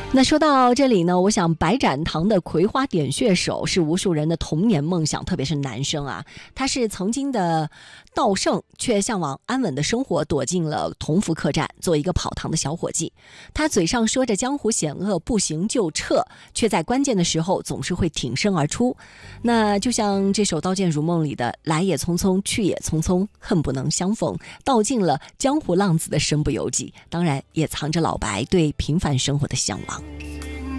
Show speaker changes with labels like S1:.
S1: 那说到这里呢，我想白展堂的葵花点穴手是无数人的童年梦想，特别是男生啊。他是曾经的道圣，却向往安稳的生活，躲进了同福客栈，做一个跑堂的小伙计。他嘴上说着江湖险恶，不行就撤，却在关键的时候总是会挺身而出。那就像这首《刀剑如梦》里的“来也匆匆，去也匆匆，恨不能相逢”，道尽了江湖浪子的身不由己，当然也藏着老白对平凡生活的向往。